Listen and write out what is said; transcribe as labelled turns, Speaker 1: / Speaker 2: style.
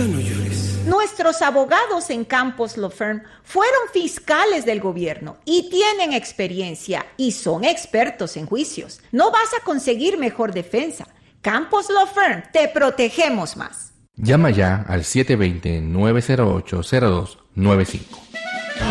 Speaker 1: Hijita, no llores.
Speaker 2: Nuestros abogados en Campos Law Firm fueron fiscales del gobierno y tienen experiencia y son expertos en juicios. No vas a conseguir mejor defensa. Campos Law Firm, te protegemos más.
Speaker 3: Llama ya al 720-908-0295.